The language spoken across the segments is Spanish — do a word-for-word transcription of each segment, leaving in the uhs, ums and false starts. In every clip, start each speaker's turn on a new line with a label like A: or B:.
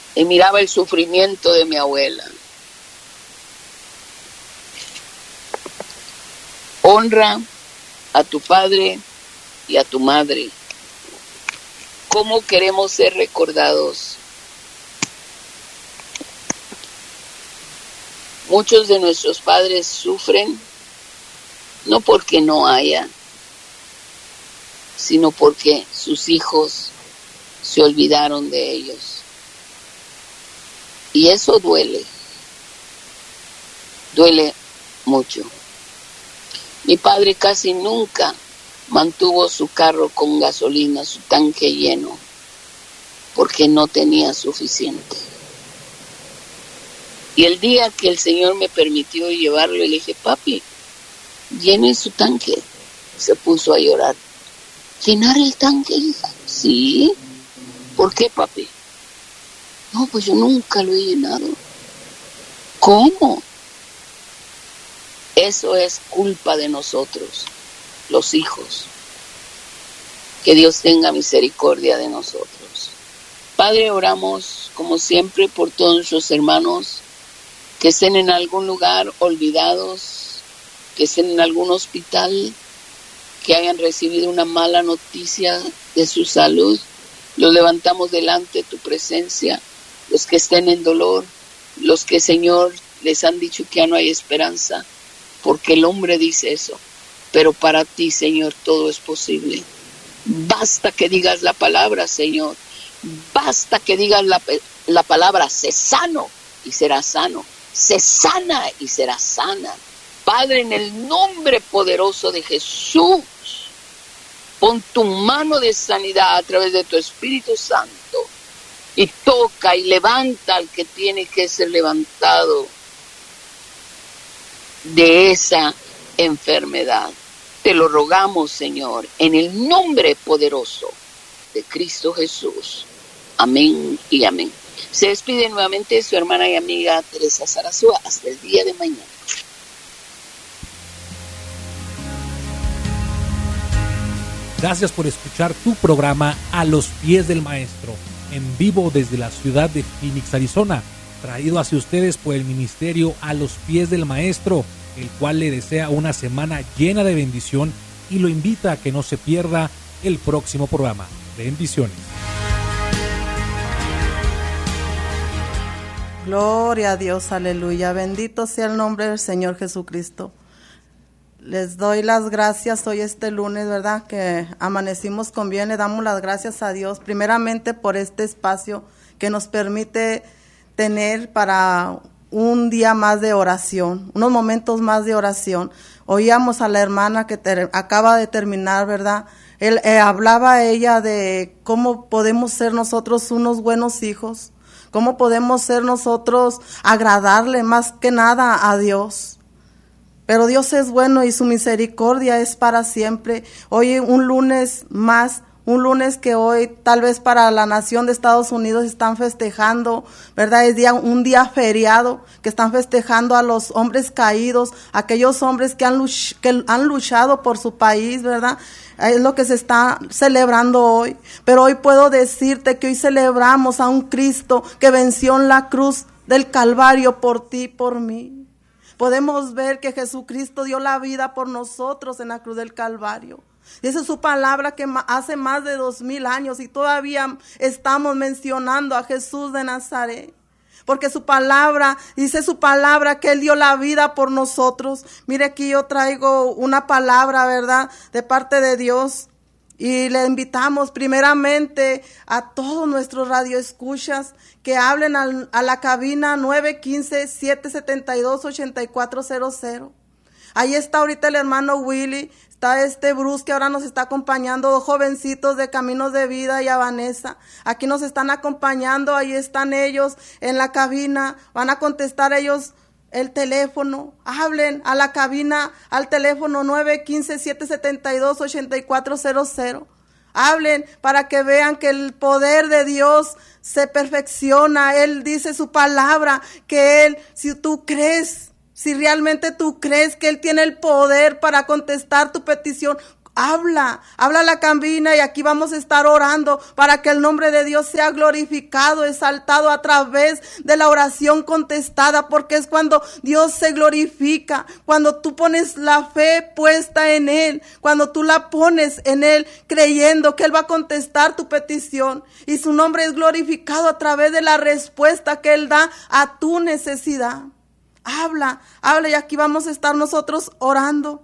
A: y miraba el sufrimiento de mi abuela. Honra a tu padre y a tu madre. ¿Cómo queremos ser recordados? Muchos de nuestros padres sufren no porque no haya, sino porque sus hijos se olvidaron de ellos. Y eso duele, duele mucho. Mi padre casi nunca mantuvo su carro con gasolina, su tanque lleno, porque no tenía suficiente. Y el día que el Señor me permitió llevarlo, le dije, papi, llene su tanque. Se puso a llorar. ¿Llenar el tanque, hija? Sí. ¿Por qué, papi? No, pues yo nunca lo he llenado. ¿Cómo? Eso es culpa de nosotros, los hijos. Que Dios tenga misericordia de nosotros. Padre, oramos como siempre por todos nuestros hermanos que estén en algún lugar olvidados, que estén en algún hospital, que hayan recibido una mala noticia de su salud. Los levantamos delante de tu presencia, los que estén en dolor, los que, Señor, les han dicho que ya no hay esperanza, porque el hombre dice eso, pero para ti, Señor, todo es posible. Basta que digas la palabra, Señor, basta que digas la, la palabra, sé sano y serás sano, sé sana y serás sana. Padre, en el nombre poderoso de Jesús, pon tu mano de sanidad a través de tu Espíritu Santo y toca y levanta al que tiene que ser levantado de esa enfermedad. Te lo rogamos, Señor, en el nombre poderoso de Cristo Jesús. Amén y amén. Se despide nuevamente su hermana y amiga Teresa Sarazúa. Hasta el día de mañana.
B: Gracias por escuchar tu programa A los Pies del Maestro, en vivo desde la ciudad de Phoenix, Arizona, traído hacia ustedes por el ministerio A los Pies del Maestro, el cual le desea una semana llena de bendición y lo invita a que no se pierda el próximo programa. Bendiciones.
C: Gloria a Dios, aleluya. Bendito sea el nombre del Señor Jesucristo. Les doy las gracias hoy este lunes, ¿verdad? Que amanecimos con bien, le damos las gracias a Dios, primeramente por este espacio que nos permite tener para un día más de oración, unos momentos más de oración. Oíamos a la hermana que ter- acaba de terminar, ¿verdad? Él, eh, hablaba ella de cómo podemos ser nosotros unos buenos hijos, cómo podemos ser nosotros agradarle más que nada a Dios. Pero Dios es bueno y su misericordia es para siempre. Hoy un lunes más, un lunes que hoy tal vez para la nación de Estados Unidos están festejando, ¿verdad? Es día, un día feriado que están festejando a los hombres caídos, aquellos hombres que han, luch, que han luchado por su país, ¿verdad? Es lo que se está celebrando hoy. Pero hoy puedo decirte que hoy celebramos a un Cristo que venció en la cruz del Calvario por ti y por mí. Podemos ver que Jesucristo dio la vida por nosotros en la cruz del Calvario. Esa es su palabra que hace más de dos mil años y todavía estamos mencionando a Jesús de Nazaret. Porque su palabra, dice su palabra que Él dio la vida por nosotros. Mire, aquí yo traigo una palabra, ¿verdad? De parte de Dios. Y le invitamos primeramente a todos nuestros radioescuchas que hablen al, a la cabina nueve uno cinco, siete siete dos, ocho cuatro cero cero. Ahí está ahorita el hermano Willy, está este Bruce que ahora nos está acompañando, dos jovencitos de Caminos de Vida y a Vanessa. Aquí nos están acompañando, ahí están ellos en la cabina, van a contestar ellos el teléfono, hablen a la cabina, al teléfono nueve uno cinco, siete siete dos, ocho cuatro cero cero. Hablen para que vean que el poder de Dios se perfecciona. Él dice su palabra, que Él, si tú crees, si realmente tú crees que Él tiene el poder para contestar tu petición, Habla, habla la cabina y aquí vamos a estar orando para que el nombre de Dios sea glorificado, exaltado a través de la oración contestada, porque es cuando Dios se glorifica, cuando tú pones la fe puesta en Él, cuando tú la pones en Él creyendo que Él va a contestar tu petición y su nombre es glorificado a través de la respuesta que Él da a tu necesidad. Habla, habla y aquí vamos a estar nosotros orando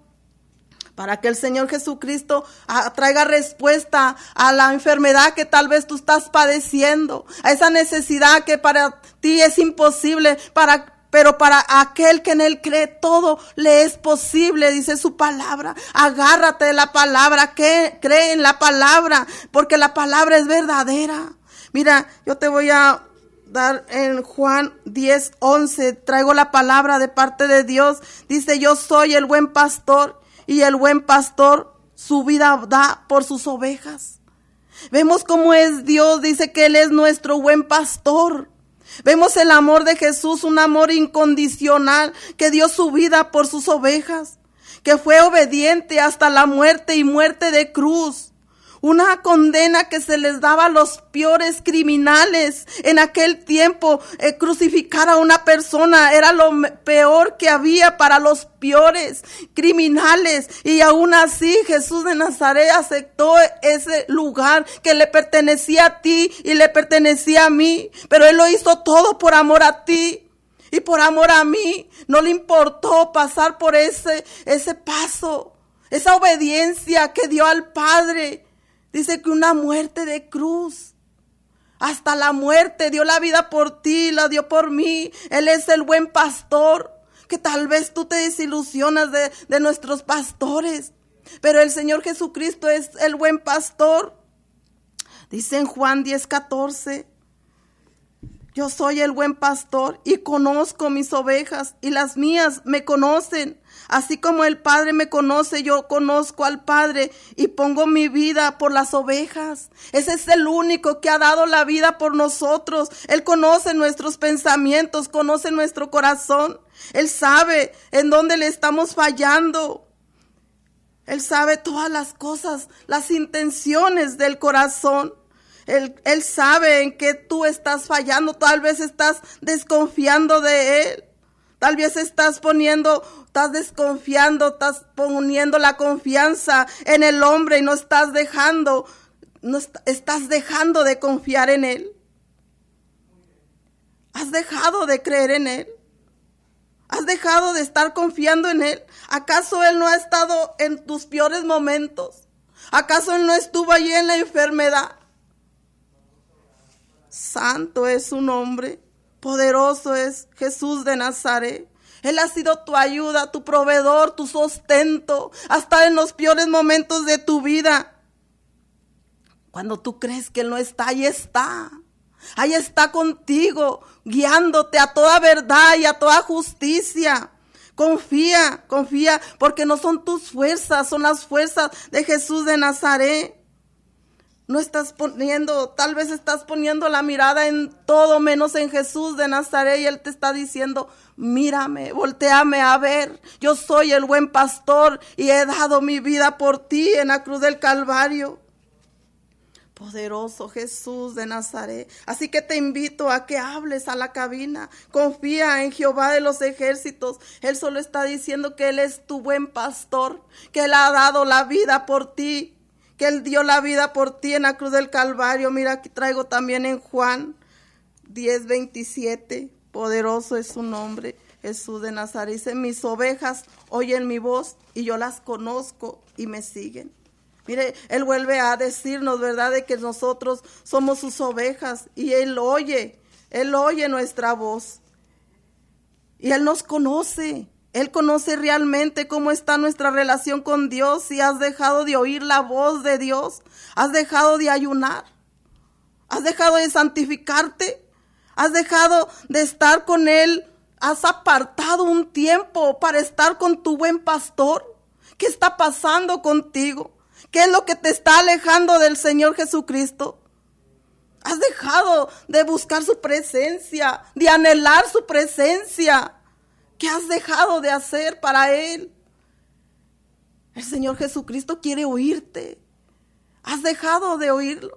C: para que el Señor Jesucristo traiga respuesta a la enfermedad que tal vez tú estás padeciendo, a esa necesidad que para ti es imposible, para, pero para aquel que en Él cree todo le es posible, dice su palabra. Agárrate de la palabra, que cree en la palabra, porque la palabra es verdadera. Mira, yo te voy a dar en Juan diez, once, traigo la palabra de parte de Dios. Dice, yo soy el buen pastor y el buen pastor su vida da por sus ovejas. Vemos cómo es Dios, dice que Él es nuestro buen pastor. Vemos el amor de Jesús, un amor incondicional, que dio su vida por sus ovejas, que fue obediente hasta la muerte y muerte de cruz. Una condena que se les daba a los peores criminales. En aquel tiempo, eh, crucificar a una persona era lo peor que había para los peores criminales. Y aún así, Jesús de Nazaret aceptó ese lugar que le pertenecía a ti y le pertenecía a mí. Pero Él lo hizo todo por amor a ti y por amor a mí. No le importó pasar por ese, ese paso, esa obediencia que dio al Padre. Dice que una muerte de cruz, hasta la muerte, dio la vida por ti, la dio por mí. Él es el buen pastor, que tal vez tú te desilusionas de, de nuestros pastores, pero el Señor Jesucristo es el buen pastor. Dice en Juan diez, catorce, yo soy el buen pastor y conozco mis ovejas y las mías me conocen. Así como el Padre me conoce, yo conozco al Padre y pongo mi vida por las ovejas. Ese es el único que ha dado la vida por nosotros. Él conoce nuestros pensamientos, conoce nuestro corazón. Él sabe en dónde le estamos fallando. Él sabe todas las cosas, las intenciones del corazón. Él, él sabe en qué tú estás fallando. Tal vez estás desconfiando de Él. Tal vez estás poniendo, estás desconfiando, estás poniendo la confianza en el hombre y no estás dejando, no est- estás dejando de confiar en Él. Has dejado de creer en Él. Has dejado de estar confiando en Él. ¿Acaso Él no ha estado en tus peores momentos? ¿Acaso Él no estuvo allí en la enfermedad? Santo es su nombre. Poderoso es Jesús de Nazaret. Él ha sido tu ayuda, tu proveedor, tu sustento, hasta en los peores momentos de tu vida. Cuando tú crees que Él no está, ahí está. Ahí está contigo, guiándote a toda verdad y a toda justicia. Confía, confía, porque no son tus fuerzas, son las fuerzas de Jesús de Nazaret. No estás poniendo, tal vez estás poniendo la mirada en todo menos en Jesús de Nazaret y Él te está diciendo, mírame, voltéame a ver, yo soy el buen pastor y he dado mi vida por ti en la cruz del Calvario. Poderoso Jesús de Nazaret. Así que te invito a que hables a la cabina. Confía en Jehová de los ejércitos. Él solo está diciendo que Él es tu buen pastor, que Él ha dado la vida por ti. Que Él dio la vida por ti en la cruz del Calvario. Mira, aquí traigo también en Juan diez, veintisiete. Poderoso es su nombre, Jesús de Nazaret. Dice, mis ovejas oyen mi voz y yo las conozco y me siguen. Mire, Él vuelve a decirnos, ¿verdad?, de que nosotros somos sus ovejas y Él oye, Él oye nuestra voz. Y Él nos conoce. Él conoce realmente cómo está nuestra relación con Dios. Si has dejado de oír la voz de Dios, has dejado de ayunar, has dejado de santificarte, has dejado de estar con Él, has apartado un tiempo para estar con tu buen pastor. ¿Qué está pasando contigo? ¿Qué es lo que te está alejando del Señor Jesucristo? Has dejado de buscar su presencia, de anhelar su presencia. ¿Qué has dejado de hacer para Él? El Señor Jesucristo quiere oírte. ¿Has dejado de oírlo?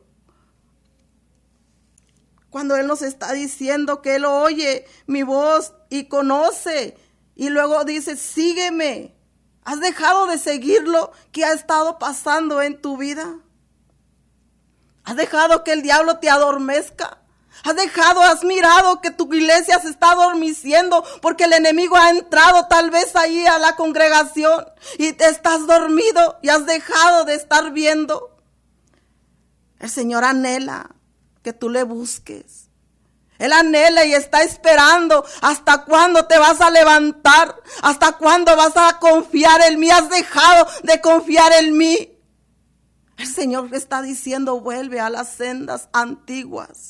C: Cuando Él nos está diciendo que Él oye mi voz y conoce, y luego dice, sígueme. ¿Has dejado de seguirlo? ¿Qué ha estado pasando en tu vida? ¿Has dejado que el diablo te adormezca? ¿Has dejado, has mirado que tu iglesia se está adormeciendo porque el enemigo ha entrado tal vez ahí a la congregación y te estás dormido y has dejado de estar viendo? El Señor anhela que tú le busques. Él anhela y está esperando. ¿Hasta cuándo te vas a levantar? ¿Hasta cuándo vas a confiar en mí? ¿Has dejado de confiar en mí? El Señor está diciendo, vuelve a las sendas antiguas.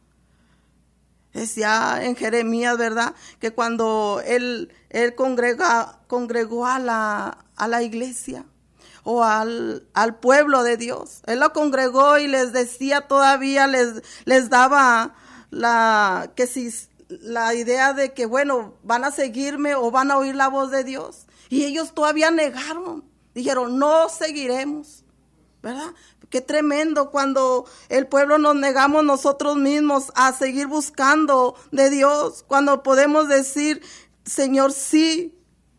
C: Decía en Jeremías, ¿verdad? Que cuando él, él congrega, congregó a la, a la iglesia o al, al pueblo de Dios, Él lo congregó y les decía todavía, les, les daba la, que si, la idea de que, bueno, van a seguirme o van a oír la voz de Dios. Y ellos todavía negaron, dijeron, no seguiremos, ¿verdad? Qué tremendo cuando el pueblo nos negamos nosotros mismos a seguir buscando de Dios, cuando podemos decir, Señor, sí.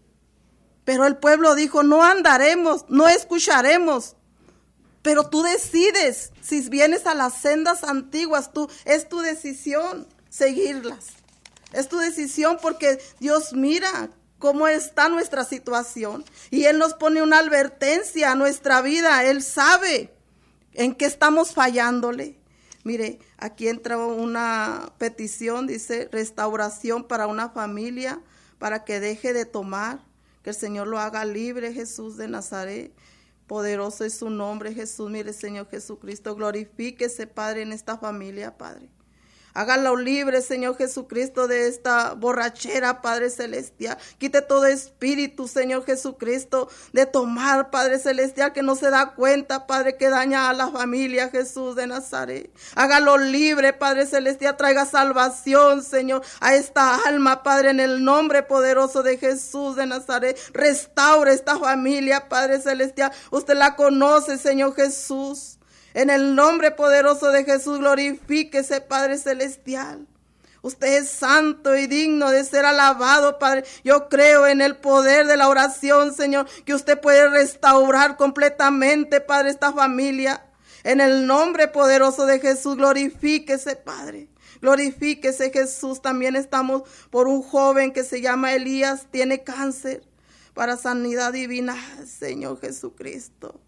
C: Pero el pueblo dijo, no andaremos, no escucharemos. Pero tú decides, si vienes a las sendas antiguas, tú, es tu decisión seguirlas. Es tu decisión porque Dios mira cómo está nuestra situación. Y Él nos pone una advertencia a nuestra vida. Él sabe en qué estamos fallándole. Mire, aquí entra una petición, dice, restauración para una familia, para que deje de tomar, que el Señor lo haga libre, Jesús de Nazaret. Poderoso es su nombre, Jesús. Mire, Señor Jesucristo, glorifíquese, Padre, en esta familia, Padre. Hágalo libre, Señor Jesucristo, de esta borrachera, Padre Celestial. Quite todo espíritu, Señor Jesucristo, de tomar, Padre Celestial, que no se da cuenta, Padre, que daña a la familia, Jesús de Nazaret. Hágalo libre, Padre Celestial. Traiga salvación, Señor, a esta alma, Padre, en el nombre poderoso de Jesús de Nazaret. Restaure esta familia, Padre Celestial. Usted la conoce, Señor Jesús. En el nombre poderoso de Jesús, glorifíquese, Padre Celestial. Usted es santo y digno de ser alabado, Padre. Yo creo en el poder de la oración, Señor, que usted puede restaurar completamente, Padre, esta familia. En el nombre poderoso de Jesús, glorifíquese, Padre. Glorifíquese, Jesús. También estamos por un joven que se llama Elías, tiene cáncer, para sanidad divina, Señor Jesucristo.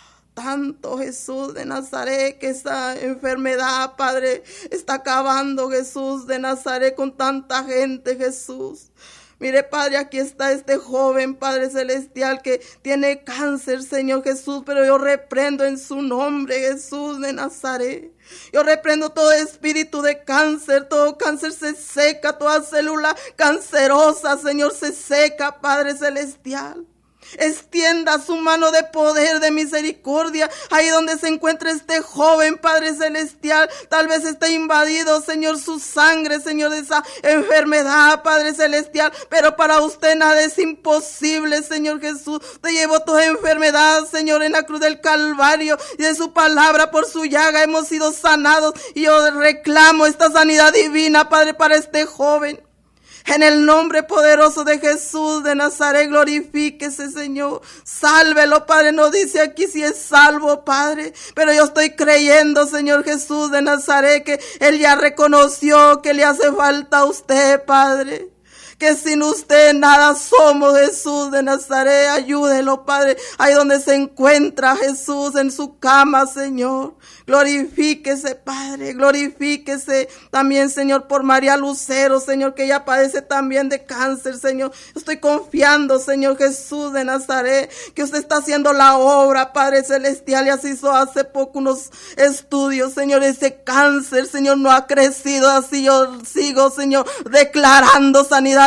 C: Tanto, Jesús de Nazaret, que esa enfermedad, Padre, está acabando, Jesús de Nazaret, con tanta gente, Jesús. Mire, Padre, aquí está este joven, Padre Celestial, que tiene cáncer, Señor Jesús, pero yo reprendo en su nombre, Jesús de Nazaret. Yo reprendo todo espíritu de cáncer, todo cáncer se seca, toda célula cancerosa, Señor, se seca, Padre Celestial. Extienda su mano de poder, de misericordia, ahí donde se encuentra este joven, Padre Celestial. Tal vez esté invadido, Señor, su sangre, Señor, de esa enfermedad, Padre Celestial. Pero para usted nada es imposible, Señor Jesús. Te llevó toda enfermedad, Señor, en la cruz del Calvario. Y de su palabra, por su llaga, hemos sido sanados. Y yo reclamo esta sanidad divina, Padre, para este joven. En el nombre poderoso de Jesús de Nazaret, glorifíquese, Señor. Sálvelo, Padre. No dice aquí si es salvo, Padre. Pero yo estoy creyendo, Señor Jesús de Nazaret, que Él ya reconoció que le hace falta a usted, Padre. Que sin usted nada somos, Jesús de Nazaret. Ayúdelo, Padre, ahí donde se encuentra Jesús, en su cama, Señor. Glorifíquese, Padre, glorifíquese también, Señor, por María Lucero, Señor, que ella padece también de cáncer, Señor. Estoy confiando, Señor Jesús de Nazaret, que usted está haciendo la obra, Padre Celestial. Y así hizo hace poco unos estudios, Señor. Ese cáncer, Señor, no ha crecido. Así yo sigo, Señor, declarando sanidad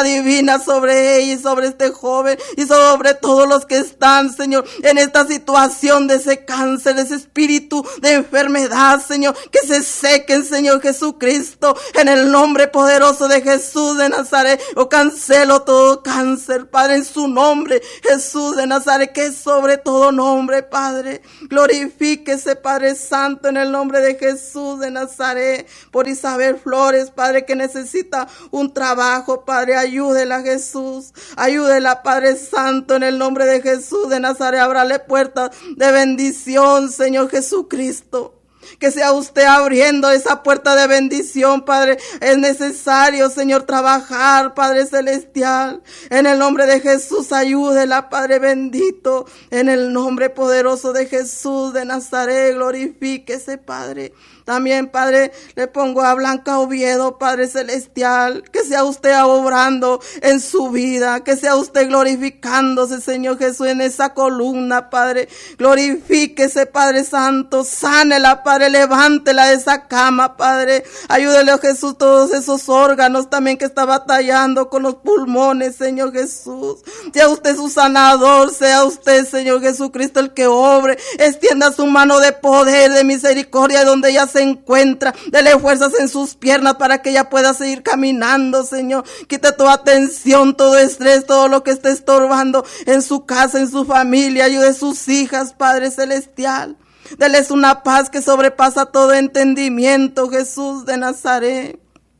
C: divina sobre ella y sobre este joven y sobre todos los que están, Señor, en esta situación de ese cáncer, de ese espíritu de enfermedad, Señor, que se sequen, Señor Jesucristo, en el nombre poderoso de Jesús de Nazaret. Yo cancelo todo cáncer, Padre, en su nombre, Jesús de Nazaret, que es sobre todo nombre, Padre. Glorifíquese, Padre Santo, en el nombre de Jesús de Nazaret, por Isabel Flores, Padre, que necesita un trabajo, Padre, ayúdela, Jesús, ayúdela, Padre Santo, en el nombre de Jesús de Nazaret, ábrale puertas de bendición, Señor Jesucristo. Que sea usted abriendo esa puerta de bendición, Padre. Es necesario, Señor, trabajar, Padre Celestial. En el nombre de Jesús, ayúdela, Padre bendito. En el nombre poderoso de Jesús de Nazaret, glorifíquese, Padre. También, Padre, le pongo a Blanca Oviedo, Padre Celestial, que sea usted obrando en su vida, que sea usted glorificándose, Señor Jesús, en esa columna, Padre. Glorifíquese, Padre Santo, sánela, Padre, levántela de esa cama, Padre. Ayúdele, oh Jesús, todos esos órganos también que está batallando con los pulmones, Señor Jesús. Sea usted su sanador, sea usted, Señor Jesucristo, el que obre. Extienda su mano de poder, de misericordia, donde ella se encuentra. Dele fuerzas en sus piernas para que ella pueda seguir caminando, Señor. Quite toda tensión, todo estrés, todo lo que esté estorbando en su casa, en su familia. Ayude a sus hijas, Padre Celestial. Deles una paz que sobrepasa todo entendimiento, Jesús de Nazaret.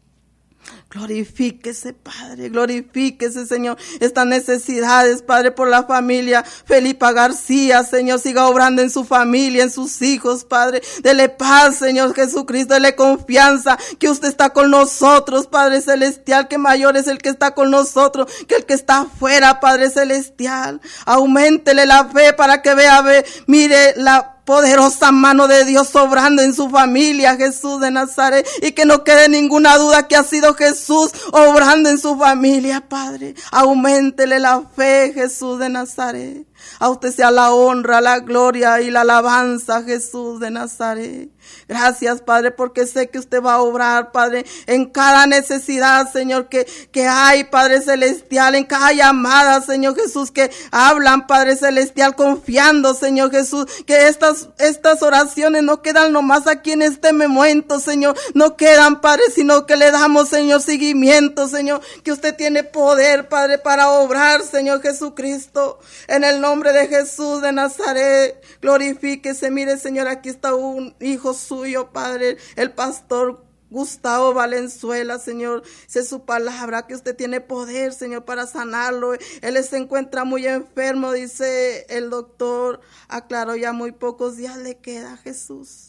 C: Glorifíquese, Padre, glorifíquese, Señor, estas necesidades, Padre, por la familia Felipa García, Señor, siga obrando en su familia, en sus hijos, Padre. Dele paz, Señor Jesucristo, dele confianza, que usted está con nosotros, Padre Celestial, que mayor es el que está con nosotros, que el que está afuera, Padre Celestial. Auméntele la fe para que vea, ve, mire la poderosa mano de Dios obrando en su familia, Jesús de Nazaret, y que no quede ninguna duda que ha sido Jesús obrando en su familia, Padre. Auméntele la fe, Jesús de Nazaret. A usted sea la honra, la gloria y la alabanza, Jesús de Nazaret. Gracias, Padre, porque sé que usted va a obrar, Padre, en cada necesidad, Señor, que, que hay, Padre Celestial, en cada llamada, Señor Jesús, que hablan, Padre Celestial, confiando, Señor Jesús, que estas, estas oraciones no quedan nomás aquí en este momento, Señor, no quedan, Padre, sino que le damos, Señor, seguimiento, Señor, que usted tiene poder, Padre, para obrar, Señor Jesucristo, en el nombre de Jesús de Nazaret. Glorifíquese. Mire, Señor, aquí está un hijo suyo, Padre, el pastor Gustavo Valenzuela, Señor. Es su palabra que usted tiene poder, Señor, para sanarlo. Él se encuentra muy enfermo, dice el doctor. Aclaró, ya muy pocos días le queda, Jesús.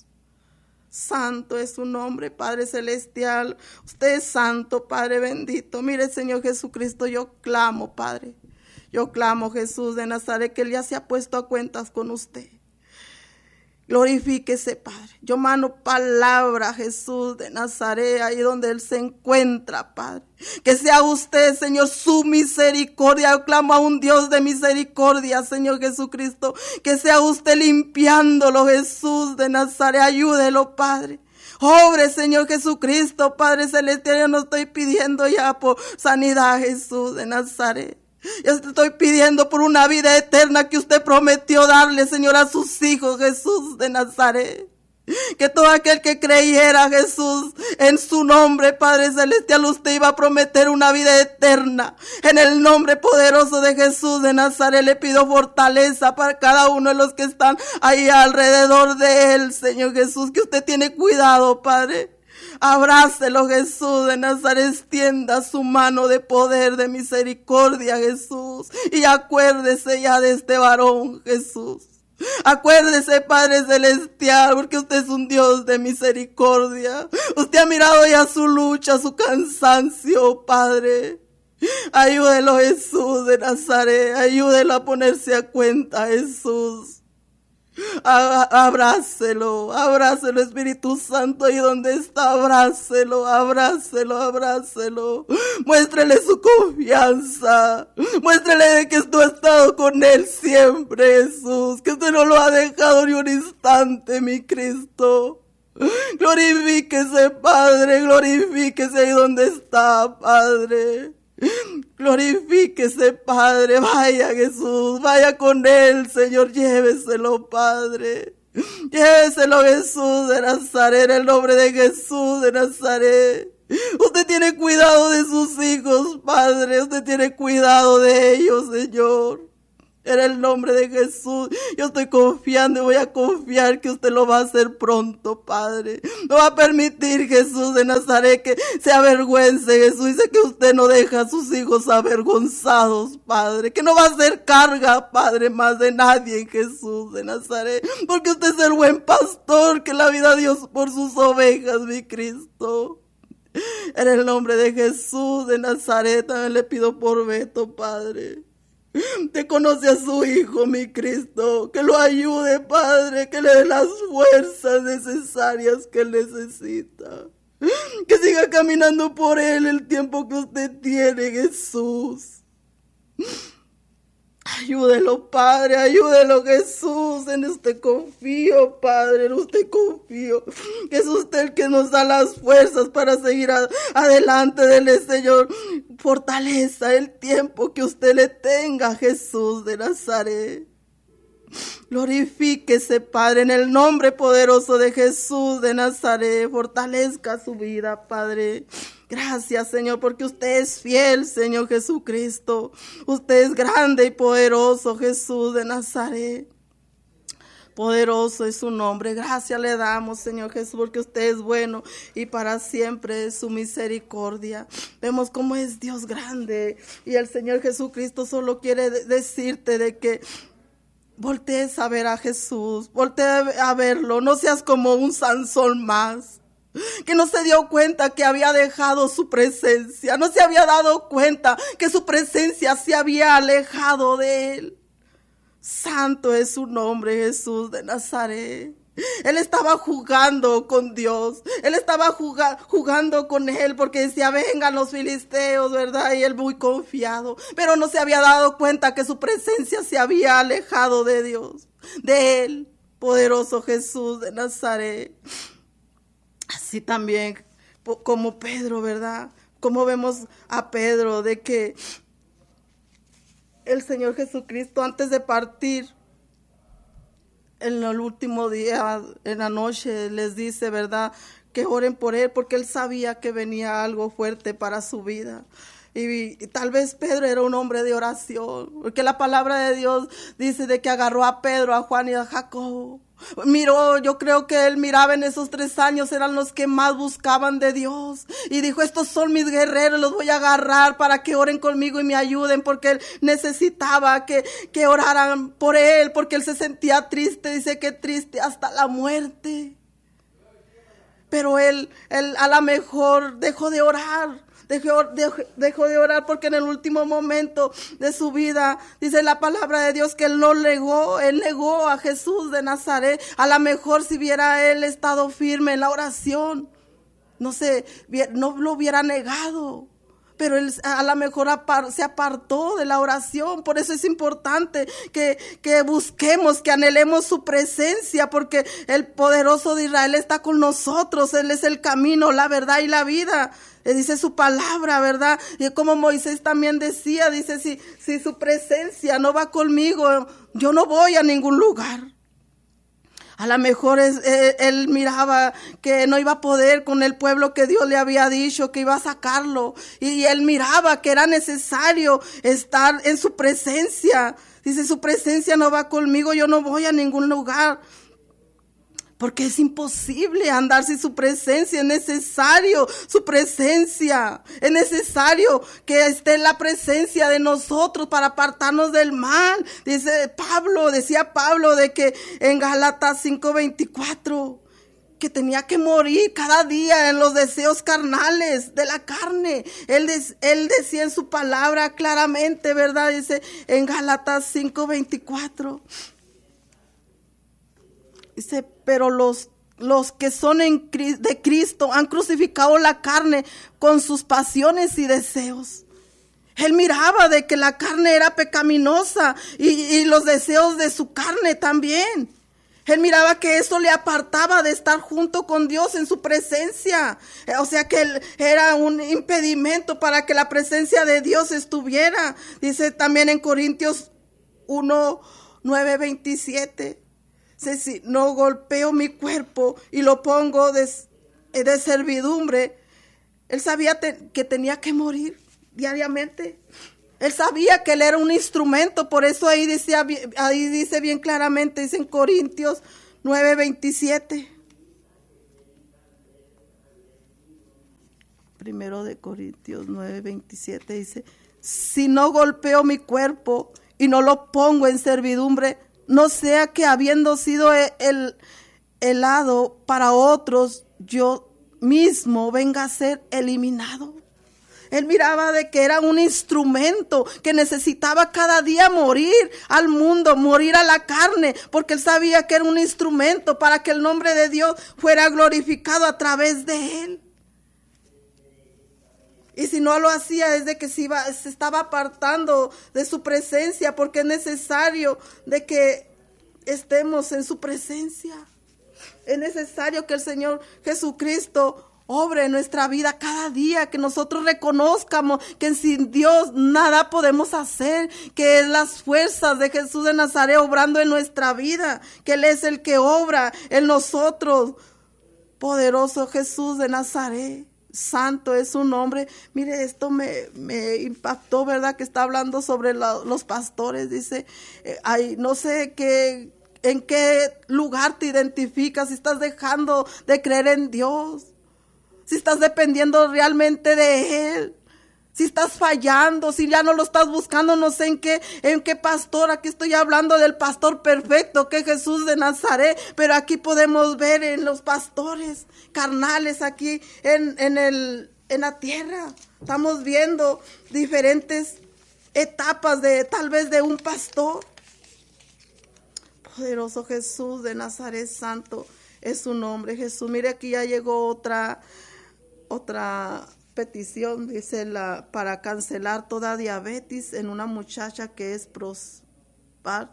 C: Santo es su nombre, Padre Celestial. Usted es santo, Padre bendito. Mire, Señor Jesucristo, yo clamo, Padre. Yo clamo, Jesús de Nazaret, que Él ya se ha puesto a cuentas con usted. Glorifíquese, Padre. Yo mando palabra, Jesús de Nazaret, ahí donde Él se encuentra, Padre. Que sea usted, Señor, su misericordia. Yo clamo a un Dios de misericordia, Señor Jesucristo. Que sea usted limpiándolo, Jesús de Nazaret. Ayúdelo, Padre. Obre, Señor Jesucristo, Padre Celestial. Yo no estoy pidiendo ya por sanidad, Jesús de Nazaret. Yo te estoy pidiendo por una vida eterna que usted prometió darle, Señor, a sus hijos, Jesús de Nazaret. Que todo aquel que creyera, Jesús, en su nombre, Padre Celestial, usted iba a prometer una vida eterna. En el nombre poderoso de Jesús de Nazaret le pido fortaleza para cada uno de los que están ahí alrededor de Él, Señor Jesús, que usted tiene cuidado, Padre. Abrácelo, Jesús de Nazaret, extienda su mano de poder, de misericordia, Jesús. Y acuérdese ya de este varón, Jesús. Acuérdese, Padre Celestial, porque usted es un Dios de misericordia. Usted ha mirado ya su lucha, su cansancio, Padre. Ayúdelo, Jesús de Nazaret. Ayúdelo a ponerse a cuenta, Jesús. Abrácelo, abrácelo, Espíritu Santo, ahí donde está, abrácelo, abrácelo, abrácelo. Muéstrele su confianza, muéstrele que tú has estado con Él siempre, Jesús, que usted no lo ha dejado ni un instante, mi Cristo. Glorifíquese, Padre, glorifíquese ahí donde está, Padre. Glorifíquese, Padre. Vaya, Jesús, vaya con él, Señor. Lléveselo, Padre. Lléveselo, Jesús de Nazaret, en el nombre de Jesús de Nazaret. Usted tiene cuidado de sus hijos, Padre. Usted tiene cuidado de ellos, Señor. En el nombre de Jesús, yo estoy confiando y voy a confiar que usted lo va a hacer pronto, Padre. No va a permitir, Jesús de Nazaret, que se avergüence, Jesús. Dice que usted no deja a sus hijos avergonzados, Padre. Que no va a ser carga, Padre, más de nadie, Jesús de Nazaret. Porque usted es el buen pastor que la vida Dios por sus ovejas, mi Cristo. En el nombre de Jesús de Nazaret, también le pido por Beto, Padre. Te conoce a su hijo, mi Cristo, que lo ayude, Padre, que le dé las fuerzas necesarias que él necesita. Que siga caminando por él el tiempo que usted tiene, Jesús. Ayúdelo, Padre, ayúdelo, Jesús. En usted confío, Padre, en usted confío. Que es usted el que nos da las fuerzas para seguir a, adelante. Dele, Señor, fortaleza el tiempo que usted le tenga, Jesús de Nazaret. Glorifíquese, Padre, en el nombre poderoso de Jesús de Nazaret. Fortalezca su vida, Padre. Gracias, Señor, porque usted es fiel, Señor Jesucristo. Usted es grande y poderoso, Jesús de Nazaret. Poderoso es su nombre. Gracias le damos, Señor Jesús, porque usted es bueno y para siempre es su misericordia. Vemos cómo es Dios grande y el Señor Jesucristo solo quiere decirte de que voltees a ver a Jesús, voltees a verlo. No seas como un Sansón más, que no se dio cuenta que había dejado su presencia, no se había dado cuenta que su presencia se había alejado de él. Santo es su nombre, Jesús de Nazaret. Él estaba jugando con Dios, él estaba juga, jugando con él porque decía, vengan los filisteos, ¿verdad? Y él muy confiado, pero no se había dado cuenta que su presencia se había alejado de Dios, de él, poderoso Jesús de Nazaret. Así también como Pedro, ¿verdad? Como vemos a Pedro de que el Señor Jesucristo antes de partir, en el último día, en la noche, les dice, ¿verdad?, que oren por él, porque él sabía que venía algo fuerte para su vida. Y, y tal vez Pedro era un hombre de oración, porque la palabra de Dios dice de que agarró a Pedro, a Juan y a Jacobo. Miró, yo creo que él miraba en esos tres años, eran los que más buscaban de Dios. Y dijo, estos son mis guerreros, los voy a agarrar para que oren conmigo y me ayuden, porque él necesitaba que, que oraran por él, porque él se sentía triste, dice que triste hasta la muerte. Pero él, él a lo mejor dejó de orar. Dejó, dejó, dejó de orar porque en el último momento de su vida, dice la palabra de Dios que él no negó, él negó a Jesús de Nazaret. A lo mejor si hubiera él estado firme en la oración, no sé, no lo hubiera negado. Pero él a lo mejor apar, se apartó de la oración. Por eso es importante que, que busquemos, que anhelemos su presencia, porque el poderoso de Israel está con nosotros. Él es el camino, la verdad y la vida. Le dice su palabra, ¿verdad? Y como Moisés también decía, dice, si, si su presencia no va conmigo, yo no voy a ningún lugar. A lo mejor es, él, él miraba que no iba a poder con el pueblo que Dios le había dicho que iba a sacarlo. Y él miraba que era necesario estar en su presencia. Dice, su presencia no va conmigo, yo no voy a ningún lugar. Porque es imposible andar sin su presencia, es necesario su presencia, es necesario que esté en la presencia de nosotros para apartarnos del mal. Dice Pablo, decía Pablo de que en Gálatas cinco veinticuatro, que tenía que morir cada día en los deseos carnales de la carne. Él, de, él decía en su palabra claramente, ¿verdad? Dice en Gálatas cinco veinticuatro. Dice, pero los, los que son en, de Cristo han crucificado la carne con sus pasiones y deseos. Él miraba de que la carne era pecaminosa y, y los deseos de su carne también. Él miraba que eso le apartaba de estar junto con Dios en su presencia. O sea que él era un impedimento para que la presencia de Dios estuviera. Dice también en Corintios uno, nueve, veintisiete. Dice, si no golpeo mi cuerpo y lo pongo de, de servidumbre. Él sabía te, que tenía que morir diariamente. Él sabía que él era un instrumento, por eso ahí, decía, ahí dice bien claramente, dice en Corintios nueve, veintisiete. Primero de Corintios nueve, veintisiete dice, si no golpeo mi cuerpo y no lo pongo en servidumbre, no sea que habiendo sido el helado para otros, yo mismo venga a ser eliminado. Él miraba de que era un instrumento que necesitaba cada día morir al mundo, morir a la carne, porque él sabía que era un instrumento para que el nombre de Dios fuera glorificado a través de él. Y si no lo hacía es de que se, iba, se estaba apartando de su presencia, porque es necesario de que estemos en su presencia. Es necesario que el Señor Jesucristo obre en nuestra vida cada día, que nosotros reconozcamos que sin Dios nada podemos hacer, que es las fuerzas de Jesús de Nazaret obrando en nuestra vida, que Él es el que obra en nosotros. Poderoso Jesús de Nazaret, santo es su nombre. Mire, esto me, me impactó, ¿verdad? Que está hablando sobre la, los pastores, dice, eh, ay, no sé qué, en qué lugar te identificas, si estás dejando de creer en Dios, si estás dependiendo realmente de Él, si estás fallando, si ya no lo estás buscando, no sé en qué, en qué pastor. Aquí estoy hablando del pastor perfecto, que es Jesús de Nazaret, pero aquí podemos ver en los pastores carnales aquí en, en, el, en la tierra. Estamos viendo diferentes etapas de tal vez de un pastor. Poderoso Jesús de Nazaret, santo es su nombre, Jesús. Mire, aquí ya llegó otra Otra petición, dice, la, para cancelar toda diabetes en una muchacha que es prospar,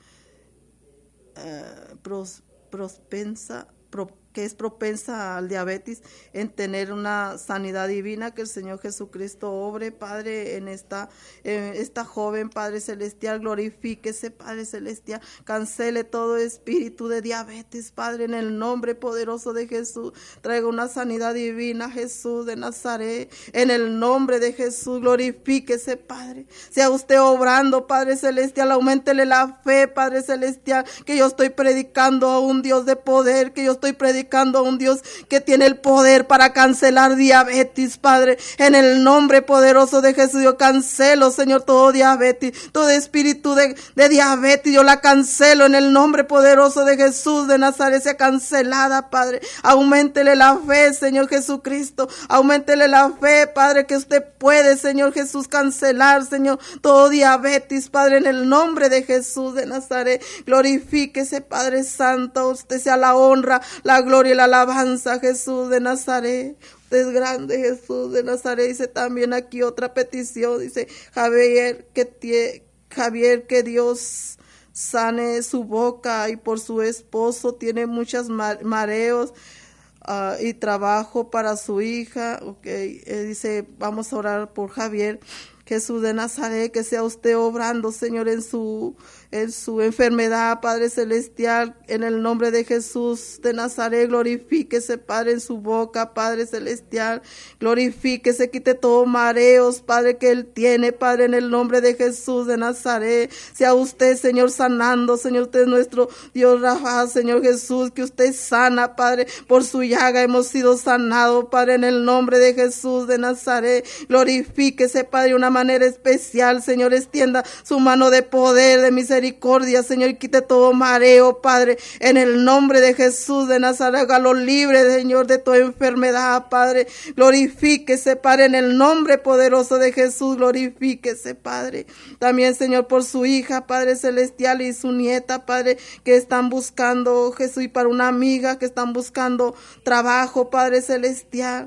C: eh, pros, prospensa, pro, que es propensa al diabetes, en tener una sanidad divina, que el Señor Jesucristo obre, Padre, en esta, en esta joven, Padre Celestial, glorifíquese, Padre Celestial, cancele todo espíritu de diabetes, Padre, en el nombre poderoso de Jesús, traiga una sanidad divina, Jesús de Nazaret, en el nombre de Jesús, glorifíquese, Padre, sea usted obrando, Padre Celestial, auméntele la fe, Padre Celestial, que yo estoy predicando a un Dios de poder, que yo estoy predicando a un Dios que tiene el poder para cancelar diabetes, Padre, en el nombre poderoso de Jesús. Yo cancelo, Señor, todo diabetes, todo espíritu de, de diabetes, yo la cancelo en el nombre poderoso de Jesús de Nazaret, sea cancelada, Padre. Auméntele la fe, Señor Jesucristo, auméntele la fe, Padre, que usted puede, Señor Jesús, cancelar, Señor, todo diabetes, Padre, en el nombre de Jesús de Nazaret. Glorifíquese, Padre Santo, usted sea la honra, la gloria y la alabanza, Jesús de Nazaret. Usted es grande, Jesús de Nazaret. Dice también aquí otra petición, dice Javier que, tie, Javier, que Dios sane su boca, y por su esposo tiene muchos mareos uh, y trabajo para su hija. Okay. Eh, dice, vamos a orar por Javier. Jesús de Nazaret, que sea usted obrando, Señor, en su, en su enfermedad, Padre Celestial, en el nombre de Jesús de Nazaret. Glorifíquese, Padre, en su boca, Padre Celestial, glorifíquese, quite todo mareos, Padre, que él tiene, Padre, en el nombre de Jesús de Nazaret. Sea usted, Señor, sanando, Señor, usted es nuestro Dios Rafa, Señor Jesús, que usted sana, Padre, por su llaga hemos sido sanados, Padre, en el nombre de Jesús de Nazaret. Glorifíquese, Padre, de una manera especial, Señor, extienda su mano de poder, de misericordia, Señor, y quite todo mareo, Padre, en el nombre de Jesús de Nazaret. Hágalo libre, Señor, de toda enfermedad, Padre. Glorifíquese, Padre, en el nombre poderoso de Jesús. Glorifíquese, Padre. También, Señor, por su hija, Padre Celestial, y su nieta, Padre, que están buscando, Jesús, y para una amiga que están buscando trabajo, Padre Celestial.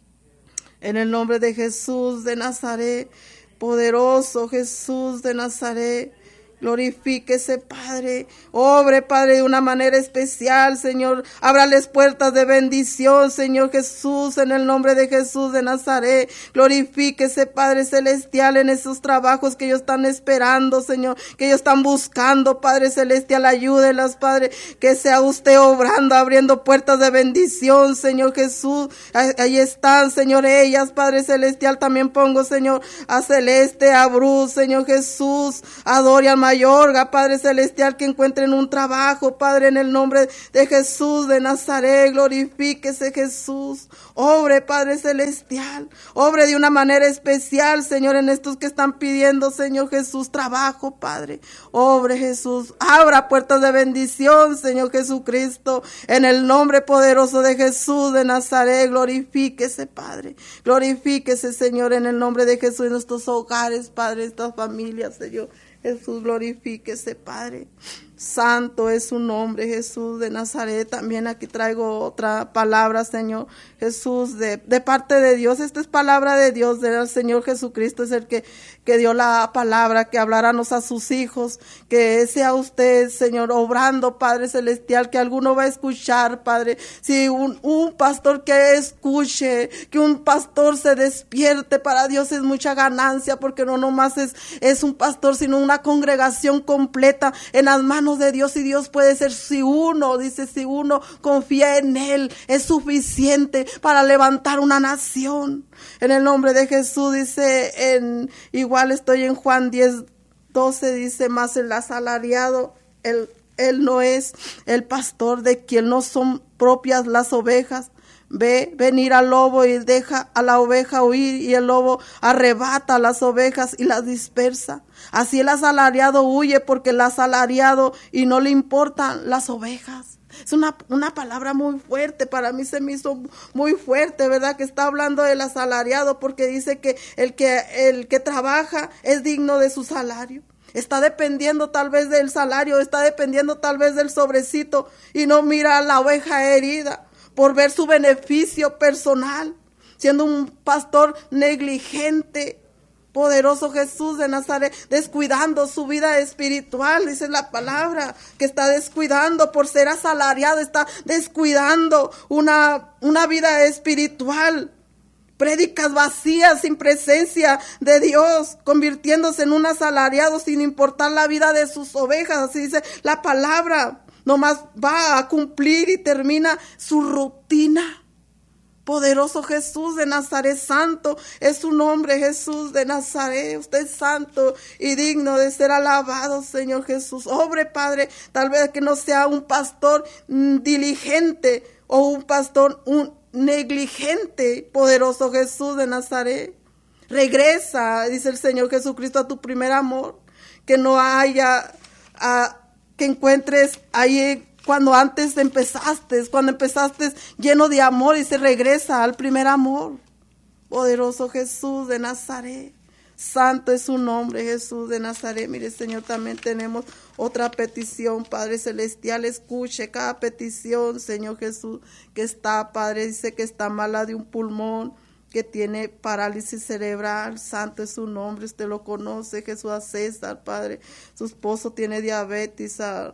C: En el nombre de Jesús de Nazaret, poderoso Jesús de Nazaret, Glorifíquese, Padre. Obre, Padre, de una manera especial, Señor. Ábrales puertas de bendición, Señor Jesús, en el nombre de Jesús de Nazaret. Glorifíquese, Padre Celestial, en esos trabajos que ellos están esperando, Señor, que ellos están buscando, Padre Celestial. Ayúdelas, Padre, que sea usted obrando, abriendo puertas de bendición, Señor Jesús. Ahí están, Señor, ellas, Padre Celestial. También pongo, Señor, a Celeste, a Bruce, Señor Jesús, a Dorian Mayorga, Padre Celestial, que encuentren un trabajo, Padre, en el nombre de Jesús de Nazaret. Glorifíquese, Jesús. Obre, Padre Celestial. Obre de una manera especial, Señor, en estos que están pidiendo, Señor Jesús, trabajo, Padre. Obre, Jesús. Abra puertas de bendición, Señor Jesucristo, en el nombre poderoso de Jesús de Nazaret. Glorifíquese, Padre. Glorifíquese, Señor, en el nombre de Jesús, en nuestros hogares, Padre, estas familias, Señor. Jesús, glorifíquese, Padre. Santo es su nombre, Jesús de Nazaret. También aquí traigo otra palabra, Señor Jesús, de, de parte de Dios. Esta es palabra de Dios, del Señor Jesucristo. Es el que, que dio la palabra, que habláranos a sus hijos. Que sea usted, Señor, obrando, Padre Celestial, que alguno va a escuchar, Padre. Si un, un pastor que escuche, que un pastor se despierte, para Dios es mucha ganancia, porque no nomás es, es un pastor, sino una congregación completa en las manos de Dios. Y Dios puede ser, si uno, dice, si uno confía en Él, es suficiente para levantar una nación. En el nombre de Jesús, dice, en igual estoy en Juan diez, doce, dice, más el asalariado, él, él no es el pastor, de quien no son propias las ovejas. Ve venir al lobo y deja a la oveja huir, y el lobo arrebata a las ovejas y las dispersa. Así el asalariado huye porque el asalariado y no le importan las ovejas. Es una, una palabra muy fuerte, para mí se me hizo muy fuerte, ¿verdad? Que está hablando del asalariado, porque dice que el que, el que trabaja es digno de su salario. Está dependiendo tal vez del salario, está dependiendo tal vez del sobrecito, y no mira a la oveja herida por ver su beneficio personal, siendo un pastor negligente. Poderoso Jesús de Nazaret, descuidando su vida espiritual, dice la palabra, que está descuidando por ser asalariado, está descuidando una, una vida espiritual. Prédicas vacías, sin presencia de Dios, convirtiéndose en un asalariado sin importar la vida de sus ovejas. Así dice la palabra. Nomás va a cumplir y termina su rutina. Poderoso Jesús de Nazaret, santo es su nombre, Jesús de Nazaret. Usted es santo y digno de ser alabado, Señor Jesús. Obre, Padre, tal vez que no sea un pastor mm, diligente o un pastor un negligente. Poderoso Jesús de Nazaret. Regresa, dice el Señor Jesucristo, a tu primer amor. Que no haya, a, que encuentres ahí cuando antes empezaste, cuando empezaste lleno de amor, y se regresa al primer amor. Poderoso Jesús de Nazaret. Santo es su nombre, Jesús de Nazaret. Mire, Señor, también tenemos otra petición, Padre Celestial. Escuche cada petición, Señor Jesús, que está, Padre, dice que está mala de un pulmón, que tiene parálisis cerebral. Santo es su nombre, usted lo conoce, Jesús. A César, Padre, su esposo tiene diabetes, a,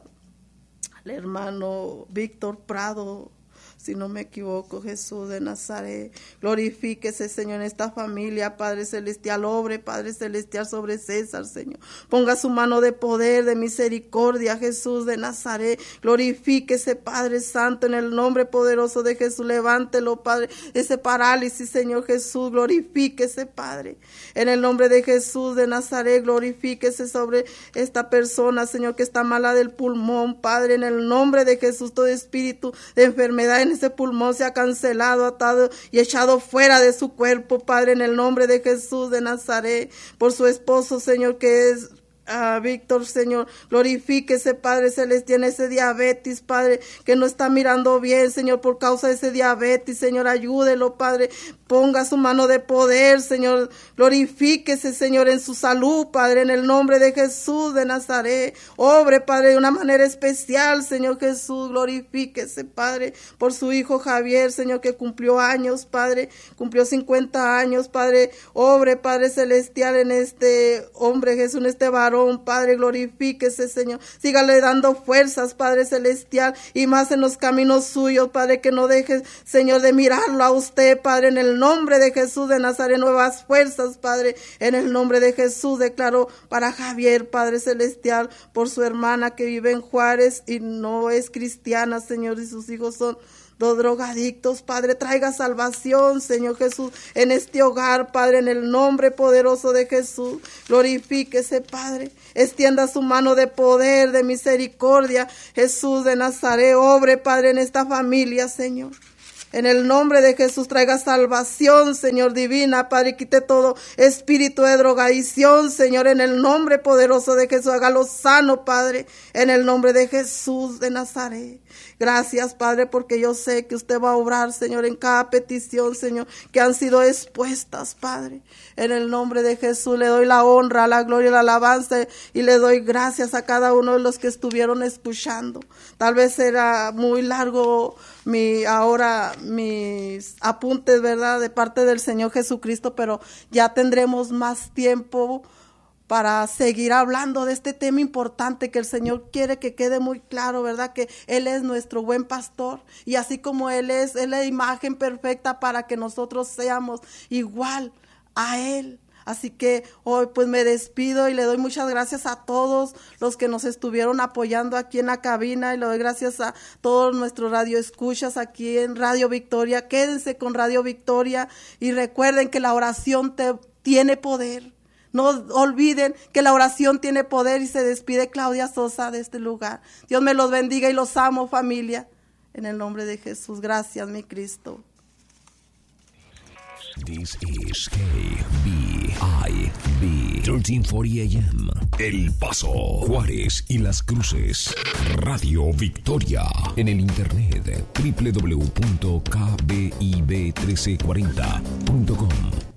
C: al hermano Víctor Prado, si no me equivoco, Jesús de Nazaret. Glorifíquese, Señor, en esta familia, Padre Celestial. Obre, Padre Celestial, sobre César, Señor. Ponga su mano de poder, de misericordia, Jesús de Nazaret. Glorifíquese, Padre Santo, en el nombre poderoso de Jesús. Levántelo, Padre, ese parálisis, Señor Jesús. Glorifíquese, Padre, en el nombre de Jesús de Nazaret. Glorifíquese sobre esta persona, Señor, que está mala del pulmón, Padre, en el nombre de Jesús. Todo espíritu de enfermedad en ese pulmón sea cancelado, atado y echado fuera de su cuerpo, Padre, en el nombre de Jesús de Nazaret. Por su esposo, Señor, que es a Víctor, Señor, glorifíquese, Padre Celestial, ese diabetes, Padre, que no está mirando bien, Señor, por causa de ese diabetes, Señor, ayúdelo, Padre, ponga su mano de poder, Señor, glorifíquese, Señor, en su salud, Padre, en el nombre de Jesús de Nazaret. Obre, Padre, de una manera especial, Señor Jesús. Glorifíquese, Padre, por su hijo Javier, Señor, que cumplió años, Padre, cumplió cincuenta años, Padre. Obre, Padre Celestial, en este hombre Jesús, en este varón, varón, Padre, glorifíquese, Señor. Sígale dando fuerzas, Padre celestial, y más en los caminos suyos, Padre, que no dejes, Señor, de mirarlo a usted, Padre, en el nombre de Jesús de Nazaret, nuevas fuerzas, Padre, en el nombre de Jesús. Declaro para Javier, Padre celestial, por su hermana que vive en Juárez y no es cristiana, Señor, y sus hijos son dos drogadictos, Padre, traiga salvación, Señor Jesús, en este hogar, Padre, en el nombre poderoso de Jesús. Glorifíquese, Padre, extienda su mano de poder, de misericordia, Jesús de Nazaret, obre, Padre, en esta familia, Señor. En el nombre de Jesús traiga salvación, Señor divina, Padre, quite todo espíritu de drogadicción, Señor, en el nombre poderoso de Jesús, hágalo sano, Padre, en el nombre de Jesús de Nazaret. Gracias, Padre, porque yo sé que usted va a obrar, Señor, en cada petición, Señor, que han sido expuestas, Padre. En el nombre de Jesús le doy la honra, la gloria y la alabanza y le doy gracias a cada uno de los que estuvieron escuchando. Tal vez era muy largo mi ahora mis apuntes, ¿verdad?, de parte del Señor Jesucristo, pero ya tendremos más tiempo para seguir hablando de este tema importante que el Señor quiere que quede muy claro, ¿verdad? Que Él es nuestro buen pastor y así como Él es, Él es la imagen perfecta para que nosotros seamos igual a Él. Así que hoy pues me despido y le doy muchas gracias a todos los que nos estuvieron apoyando aquí en la cabina y le doy gracias a todos nuestros radioescuchas aquí en Radio Victoria. Quédense con Radio Victoria y recuerden que la oración te, tiene poder. No olviden que la oración tiene poder y se despide Claudia Sosa de este lugar. Dios me los bendiga y los amo, familia. En el nombre de Jesús, gracias, mi Cristo.
D: This is K B I B trece cuarenta A M. El Paso, Juárez y Las Cruces. Radio Victoria. En el internet doble u doble u doble u punto k b i b mil trescientos cuarenta punto com.